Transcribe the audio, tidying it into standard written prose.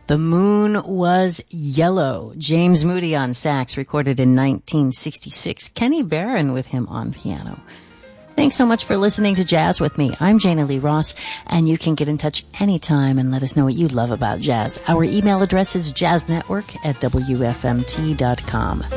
The Moon Was Yellow. James Moody on sax, recorded in 1966. Kenny Barron with him on piano. Thanks so much for listening to Jazz with me. I'm Jana Lee Ross, and you can get in touch anytime and let us know what you love about jazz. Our email address is jazznetwork@wfmt.com.